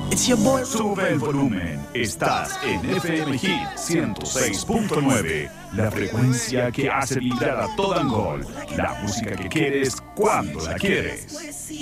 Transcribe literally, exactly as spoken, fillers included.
It's your boy. Sube el volumen. Estás en F M Hit ciento seis punto nueve. La frecuencia que hace vibrar a todo Angol. La música que quieres cuando la quieres.